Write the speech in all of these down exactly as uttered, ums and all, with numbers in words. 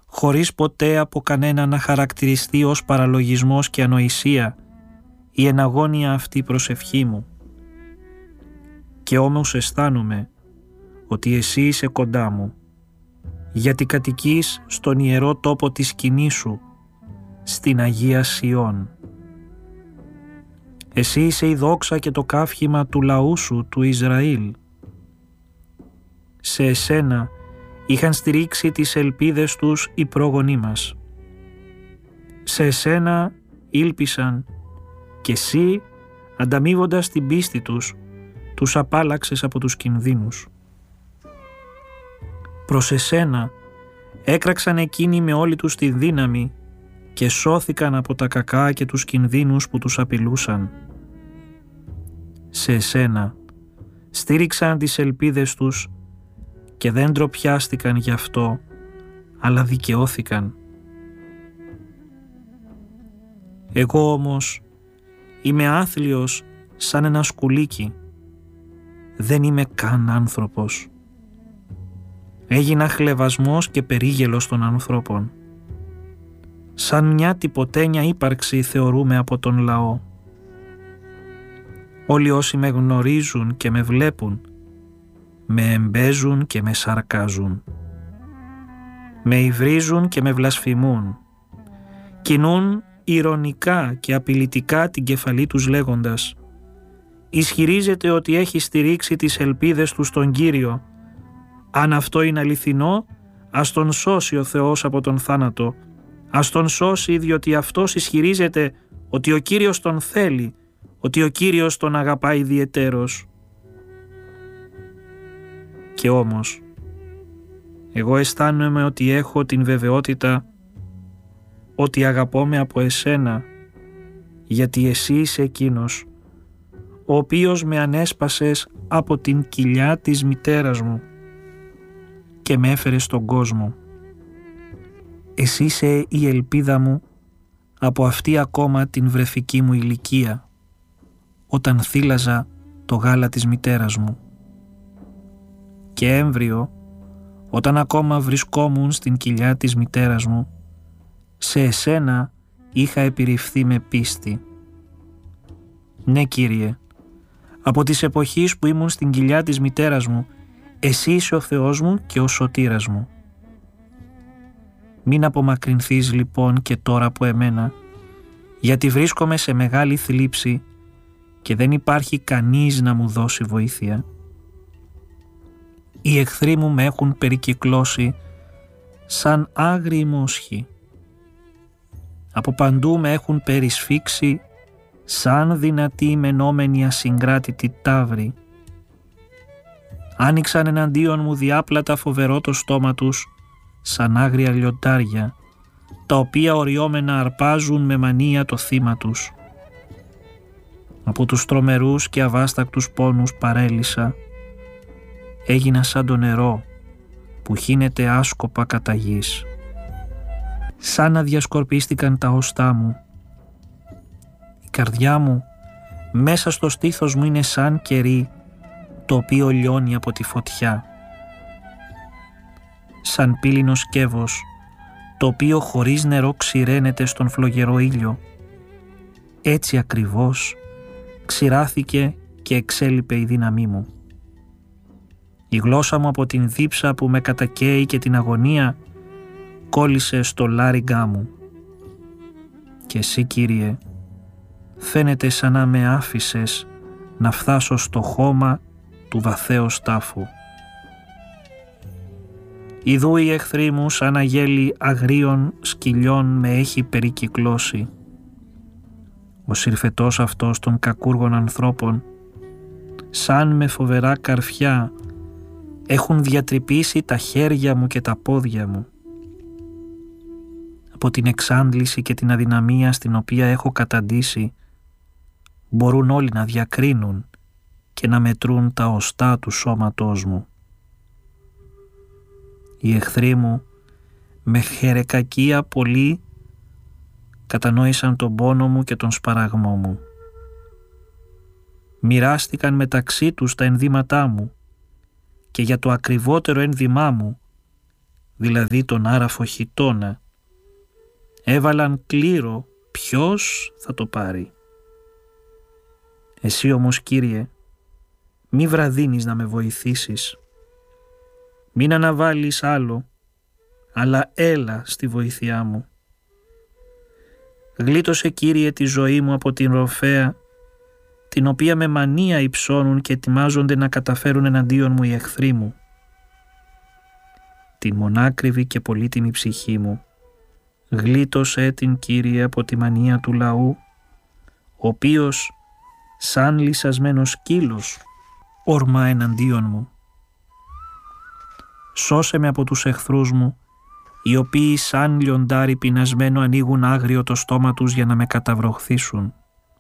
χωρίς ποτέ από κανένα να χαρακτηριστεί ως παραλογισμός και ανοησία η εναγώνια αυτή προσευχή μου. Και όμως αισθάνομαι ότι εσύ είσαι κοντά μου, γιατί κατοικείς στον ιερό τόπο της σκηνής σου, στην Αγία Σιών. Εσύ είσαι η δόξα και το καύχημα του λαού σου, του Ισραήλ. Σε εσένα είχαν στηρίξει τις ελπίδες τους οι πρόγονοί μας. Σε εσένα ήλπισαν και εσύ, ανταμείβοντας την πίστη τους, τους απάλλαξες από τους κινδύνους. Προς εσένα έκραξαν εκείνοι με όλη τους τη δύναμη και σώθηκαν από τα κακά και τους κινδύνους που τους απειλούσαν. Σε εσένα στήριξαν τις ελπίδες τους και δεν ντροπιάστηκαν γι' αυτό, αλλά δικαιώθηκαν. Εγώ όμως είμαι άθλιος σαν ένα σκουλίκι. Δεν είμαι καν άνθρωπος. Έγινα χλευασμός και περίγελος των ανθρώπων. Σαν μια τυποτένια ύπαρξη θεωρούμε από τον λαό. Όλοι όσοι με γνωρίζουν και με βλέπουν, με εμπέζουν και με σαρκάζουν. Με υβρίζουν και με βλασφημούν. Κινούν ηρωνικά και απειλητικά την κεφαλή τους λέγοντας: «Ισχυρίζεται ότι έχει στηρίξει τις ελπίδες του στον Κύριο. Αν αυτό είναι αληθινό, ας τον σώσει ο Θεός από τον θάνατο. Ας τον σώσει, διότι αυτός ισχυρίζεται ότι ο Κύριος τον θέλει, ότι ο Κύριος τον αγαπάει ιδιαιτέρως». Και όμως, εγώ αισθάνομαι ότι έχω την βεβαιότητα ότι αγαπώ από εσένα, γιατί εσύ είσαι εκείνος ο οποίος με ανέσπασες από την κοιλιά της μητέρας μου και με έφερες στον κόσμο. Εσύ είσαι η ελπίδα μου από αυτή ακόμα την βρεφική μου ηλικία, όταν θύλαζα το γάλα της μητέρας μου. Και έμβριο, όταν ακόμα βρισκόμουν στην κοιλιά της μητέρας μου, σε εσένα είχα επιρριφθεί με πίστη. Ναι, Κύριε, από τις εποχές που ήμουν στην κοιλιά της μητέρας μου, εσύ είσαι ο Θεός μου και ο σωτήρας μου. Μην απομακρυνθείς λοιπόν και τώρα από εμένα, γιατί βρίσκομαι σε μεγάλη θλίψη και δεν υπάρχει κανείς να μου δώσει βοήθεια. Οι εχθροί μου με έχουν περικυκλώσει σαν άγριοι μόσχοι. Από παντού με έχουν περισφίξει σαν δυνατοί μενόμενοι ασυγκράτητοι ταύροι. Άνοιξαν εναντίον μου διάπλατα φοβερό το στόμα τους σαν άγρια λιοντάρια, τα οποία οριόμενα αρπάζουν με μανία το θύμα τους. Από τους τρομερούς και αβάστακτους πόνους παρέλυσα. Έγινα σαν το νερό που χύνεται άσκοπα κατά γης. Σαν να διασκορπίστηκαν τα οστά μου. Η καρδιά μου μέσα στο στήθος μου είναι σαν κερί το οποίο λιώνει από τη φωτιά. Σαν πύλινο σκεύος το οποίο χωρίς νερό ξηραίνεται στον φλογερό ήλιο. Έτσι ακριβώς ξηράθηκε και εξέλιπε η δύναμή μου. Η γλώσσα μου από την δίψα που με κατακαίει και την αγωνία κόλλησε στο λάριγγά μου. Και εσύ, Κύριε, φαίνεται σαν να με άφησες να φτάσω στο χώμα του βαθέως τάφου. Ιδού η εχθρή μου σαν αγέλη αγρίων σκυλιών με έχει περικυκλώσει. Ο συρφετός αυτός των κακούργων ανθρώπων, σαν με φοβερά καρφιά, έχουν διατρυπήσει τα χέρια μου και τα πόδια μου. Από την εξάντληση και την αδυναμία στην οποία έχω καταντήσει, μπορούν όλοι να διακρίνουν και να μετρούν τα οστά του σώματός μου. Οι εχθροί μου με χερεκακία πολύ κατανόησαν τον πόνο μου και τον σπαραγμό μου. Μοιράστηκαν μεταξύ τους τα ενδύματά μου και για το ακριβότερο ένδυμά μου δηλαδή τον άραφο χιτώνα. Έβαλαν κλήρο ποιος θα το πάρει. Εσύ όμως, Κύριε, μη βραδύνεις να με βοηθήσεις. Μην αναβάλεις άλλο, αλλά έλα στη βοήθειά μου. Γλίτωσε, Κύριε, τη ζωή μου από την ροφαία, την οποία με μανία υψώνουν και ετοιμάζονται να καταφέρουν εναντίον μου οι εχθροί μου. Την μονάκριβη και πολύτιμη ψυχή μου γλίτωσε την, Κύριε, από τη μανία του λαού, ο οποίος σαν λυσασμένος σκύλος όρμα εναντίον μου. Σώσε με από τους εχθρούς μου, οι οποίοι σαν λιοντάρι πεινασμένο ανοίγουν άγριο το στόμα τους για να με καταβροχθήσουν.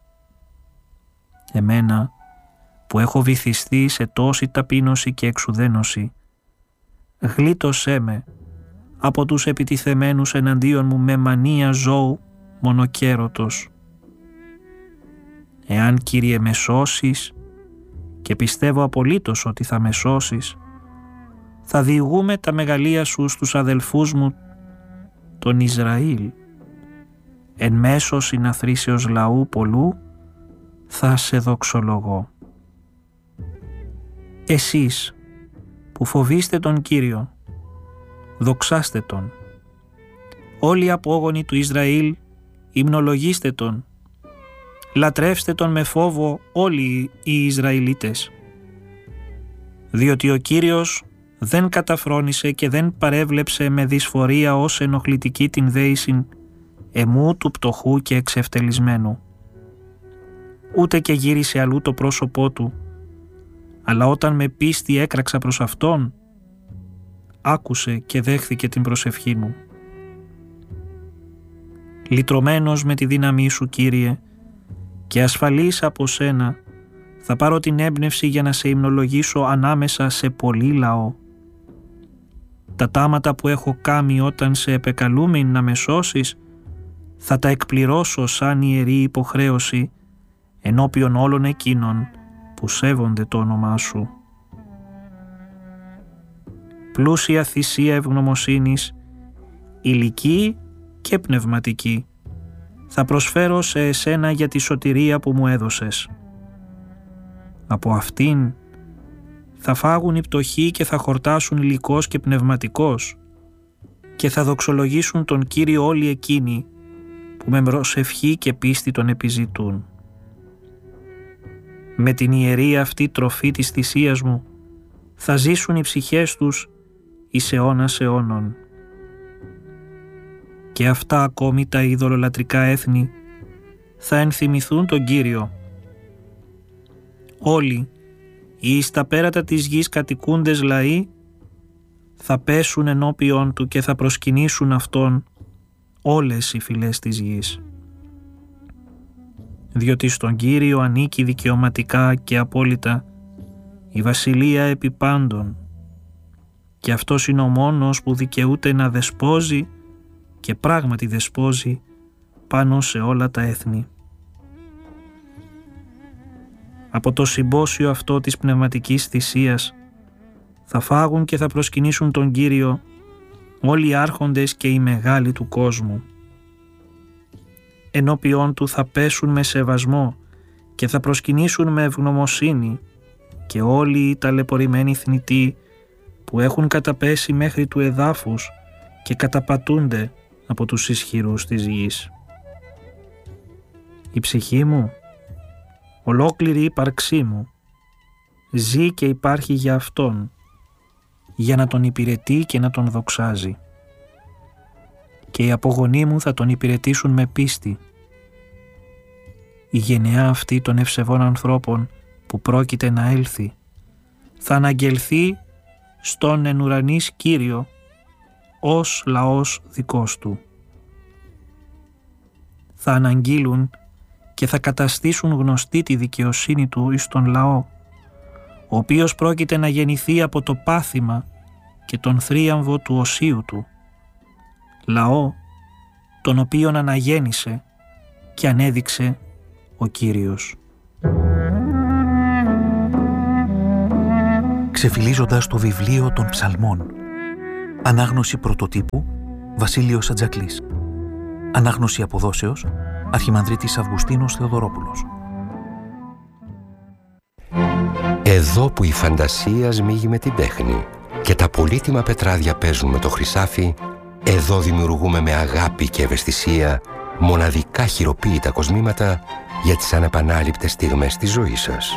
Εμένα που έχω βυθιστεί σε τόση ταπείνωση και εξουδένωση, γλίτωσέ με από τους επιτιθεμένους εναντίον μου με μανία ζώου μονοκέρωτος. Εάν, Κύριε, με σώσεις, και πιστεύω απολύτως ότι θα με σώσεις, θα διηγούμε τα μεγαλεία σου στους αδελφούς μου τον Ισραήλ. Εν μέσω συναθρήσεως λαού πολλού θα σε δοξολογώ. Εσείς που φοβείστε τον Κύριο, δοξάστε τον. Όλοι οι απόγονοι του Ισραήλ, υμνολογήστε τον. Λατρεύστε τον με φόβο όλοι οι Ισραηλίτες. Διότι ο Κύριος δεν καταφρόνησε και δεν παρέβλεψε με δυσφορία ως ενοχλητική την δέησιν εμού του πτωχού και εξευτελισμένου. Ούτε και γύρισε αλλού το πρόσωπό του, αλλά όταν με πίστη έκραξα προς Αυτόν, άκουσε και δέχθηκε την προσευχή μου. Λυτρωμένος με τη δύναμή σου, Κύριε, και ασφαλής από σένα, θα πάρω την έμπνευση για να σε υμνολογήσω ανάμεσα σε πολύ λαό. Τα τάματα που έχω κάμει όταν σε επεκαλούμην να με σώσεις, θα τα εκπληρώσω σαν ιερή υποχρέωση ενώπιον όλων εκείνων που σέβονται το όνομά σου. Πλούσια θυσία ευγνωμοσύνης, ηλική και πνευματική, θα προσφέρω σε εσένα για τη σωτηρία που μου έδωσες. Από αυτήν θα φάγουν οι πτωχοί και θα χορτάσουν υλικός και πνευματικός και θα δοξολογήσουν τον Κύριο όλοι εκείνοι που με προσευχή και πίστη τον επιζητούν. Με την ιερή αυτή τροφή της θυσίας μου θα ζήσουν οι ψυχές τους εις αιώνας αιώνων. Και αυτά ακόμη τα ειδωλολατρικά έθνη θα ενθυμηθούν τον Κύριο. Όλοι οι εις τα πέρατα της γης κατοικούντες λαοί θα πέσουν ενώπιον του και θα προσκυνήσουν Αυτόν όλες οι φυλές της γης. Διότι στον Κύριο ανήκει δικαιωματικά και απόλυτα η βασιλεία επί πάντων, και Αυτός είναι ο μόνος που δικαιούται να δεσπόζει και πράγματι δεσπόζει πάνω σε όλα τα έθνη. Από το συμπόσιο αυτό της πνευματικής θυσίας θα φάγουν και θα προσκυνήσουν τον Κύριο όλοι οι άρχοντες και οι μεγάλοι του κόσμου. Ενώπιον του θα πέσουν με σεβασμό και θα προσκυνήσουν με ευγνωμοσύνη και όλοι οι ταλαιπωρημένοι θνητοί που έχουν καταπέσει μέχρι του εδάφους και καταπατούνται από τους ισχυρούς της γης. Η ψυχή μου, ολόκληρη η ύπαρξή μου, ζει και υπάρχει για Αυτόν, για να Τον υπηρετεί και να Τον δοξάζει. Και οι απογονοί μου θα Τον υπηρετήσουν με πίστη. Η γενεά αυτή των ευσεβών ανθρώπων που πρόκειται να έλθει θα αναγγελθεί στον εν ουρανής Κύριο ως λαός δικός Του. Θα αναγγείλουν και θα καταστήσουν γνωστή τη δικαιοσύνη Του εις τον λαό, ο οποίος πρόκειται να γεννηθεί από το πάθημα και τον θρίαμβο του οσίου Του, λαό τον οποίον αναγέννησε και ανέδειξε ο Κύριος. Ξεφυλίζοντας το βιβλίο των ψαλμών. Ανάγνωση πρωτοτύπου Βασίλειος Ατζακλής. Ανάγνωση αποδόσεως Αρχιμανδρίτης Αυγουστίνος Θεοδωρόπουλος. Εδώ που η φαντασία σμίγει με την τέχνη και τα πολύτιμα πετράδια παίζουν με το χρυσάφι, εδώ δημιουργούμε με αγάπη και ευαισθησία μοναδικά χειροποίητα κοσμήματα για τις ανεπανάληπτες στιγμές της ζωής σας.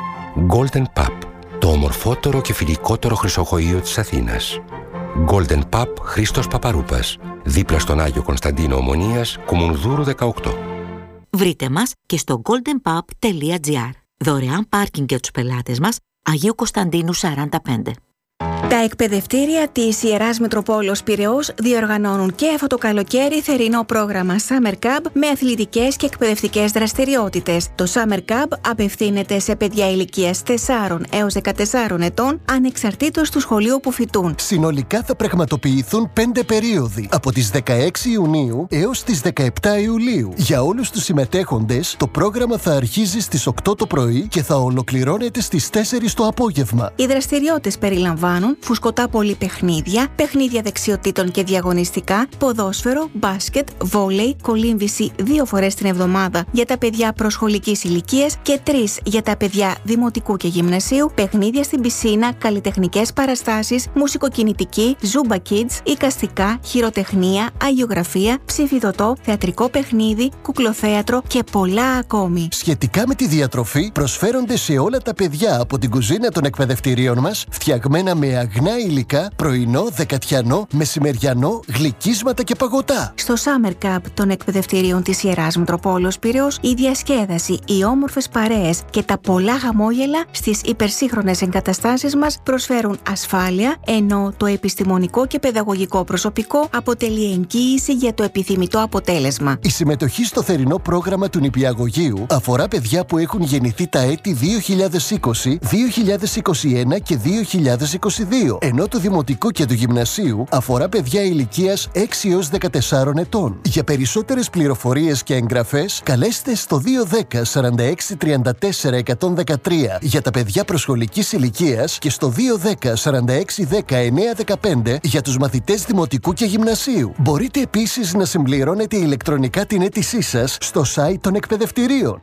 Golden Pub, το ομορφότερο και φιλικότερο χρυσοχοείο της Αθήνας. Golden Pub Χρήστος Παπαρούπας, δίπλα στον Άγιο Κωνσταντίνο Ομονίας, Κουμουνδούρου δεκαοκτώ. Βρείτε μας και στο golden pub τελεία gr. Δωρεάν πάρκινγκ για τους πελάτες μας, Αγίου Κωνσταντίνου σαράντα πέντε. Τα εκπαιδευτήρια της Ιεράς Μητροπόλεως Πειραιώς διοργανώνουν και αυτό το καλοκαίρι θερινό πρόγραμμα Summer Camp με αθλητικές και εκπαιδευτικές δραστηριότητες. Το Summer Camp απευθύνεται σε παιδιά ηλικίας τεσσάρων έως δεκατεσσάρων ετών, ανεξαρτήτως του σχολείου που φοιτούν. Συνολικά θα πραγματοποιηθούν πέντε περίοδοι, από τις δεκαέξι Ιουνίου έως τις δεκαεπτά Ιουλίου. Για όλους τους συμμετέχοντες, το πρόγραμμα θα αρχίζει στις οκτώ το πρωί και θα ολοκληρώνεται στις τέσσερις το απόγευμα. Οι δραστηριότητες περιλαμβάνουν φουσκωτά πολυπαιχνίδια, παιχνίδια δεξιοτήτων και διαγωνιστικά, ποδόσφαιρο, μπάσκετ, βόλεϊ, κολύμβηση δύο φορές την εβδομάδα για τα παιδιά προσχολικής ηλικίας και τρεις για τα παιδιά δημοτικού και γυμνασίου, παιχνίδια στην πισίνα, καλλιτεχνικές παραστάσεις, μουσικοκινητική, Zumba Kids, εικαστικά, χειροτεχνία, αγιογραφία, ψηφιδωτό, θεατρικό παιχνίδι, κουκλοθέατρο και πολλά ακόμη. Σχετικά με τη διατροφή, προσφέρονται σε όλα τα παιδιά από την κουζίνα των εκπαιδευτηρίων μας, φτιαγμένα με αγνά υλικά, πρωινό, δεκατιανό, μεσημεριανό, γλυκίσματα και παγωτά. Στο Summer Camp των εκπαιδευτηρίων της Ιεράς Μητροπόλεως Πειραιώς, η διασκέδαση, οι όμορφες παρέες και τα πολλά χαμόγελα στις υπερσύγχρονες εγκαταστάσεις μας προσφέρουν ασφάλεια, ενώ το επιστημονικό και παιδαγωγικό προσωπικό αποτελεί εγγύηση για το επιθυμητό αποτέλεσμα. Η συμμετοχή στο θερινό πρόγραμμα του νηπιαγωγείου αφορά παιδιά που έχουν γεννηθεί τα έτη δύο χιλιάδες είκοσι, δύο χιλιάδες είκοσι ένα και δύο χιλιάδες είκοσι δύο, ενώ το δημοτικό και του γυμνασίου αφορά παιδιά ηλικίας έξι έως δεκατεσσάρων ετών. Για περισσότερες πληροφορίες και εγγραφές, καλέστε στο δύο ένα μηδέν σαράντα έξι τριάντα τέσσερα εκατόν δεκατρία για τα παιδιά προσχολικής ηλικίας και στο δύο ένα μηδέν σαράντα έξι δέκα εννιά δεκαπέντε για τους μαθητές δημοτικού και γυμνασίου. Μπορείτε επίσης να συμπληρώνετε ηλεκτρονικά την αίτησή σας στο site των εκπαιδευτηρίων.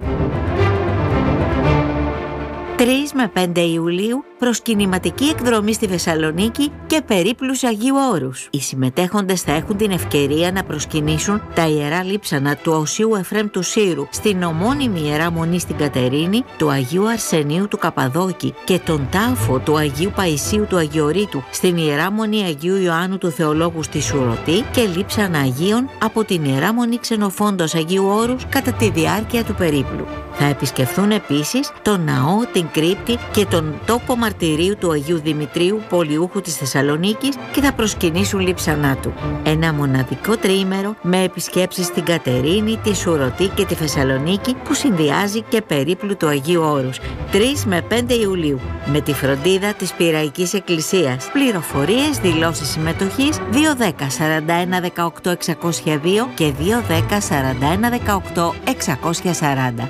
τρεις με πέντε Ιουλίου προσκυνηματική εκδρομή στη Θεσσαλονίκη και περίπλους Αγίου Όρους. Οι συμμετέχοντες θα έχουν την ευκαιρία να προσκυνήσουν τα ιερά λείψανα του Οσίου Εφραίμ του Σύρου, στην ομώνυμη Ιερά Μονή στην Κατερίνη, του Αγίου Αρσενίου του Καπαδόκη και τον τάφο του Αγίου Παϊσίου του Αγιορείτου, στην Ιερά Μονή Αγίου Ιωάννου του Θεολόγου στη Σουρωτή και λείψανα Αγίων από την Ιερά Μονή Ξενοφόντος Αγίου Όρους κατά τη διάρκεια του περίπλου. Θα επισκεφθούν επίσης τον ναό, την κρύπτη και τον τόπο μαρτυρίου του Αγίου Δημητρίου, πολιούχου της Θεσσαλονίκης, και θα προσκυνήσουν λείψανά του. Ένα μοναδικό τριήμερο με επισκέψεις στην Κατερίνη, τη Σουρωτή και τη Θεσσαλονίκη που συνδυάζει και περίπλου του Αγίου Όρους. τρεις με πέντε Ιουλίου με τη φροντίδα της Πειραϊκής Εκκλησίας. Πληροφορίες, δηλώσεις συμμετοχής δύο ένα μηδέν σαράντα ένα δεκαοκτώ εξακόσια δύο και δύο ένα μηδέν σαράντα ένα δεκαοκτώ εξακόσια σαράντα.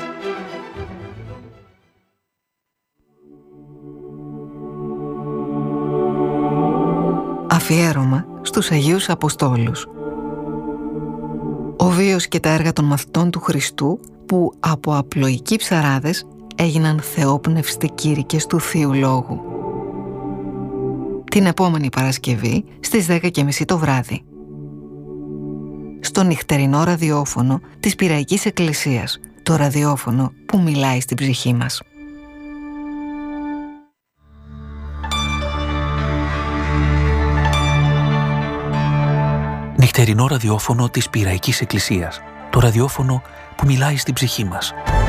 Αφιέρωμα στους Αγίους Αποστόλους. Ο βίος και τα έργα των μαθητών του Χριστού που από απλοϊκοί ψαράδες έγιναν θεόπνευστοι κήρυκες του Θείου Λόγου. Την επόμενη Παρασκευή στις δέκα και μισή το βράδυ. Στο νυχτερινό ραδιόφωνο της Πειραϊκής Εκκλησίας, το ραδιόφωνο που μιλάει στην ψυχή μας. Νυχτερινό ραδιόφωνο της Πειραϊκής Εκκλησίας, το ραδιόφωνο που μιλάει στην ψυχή μας.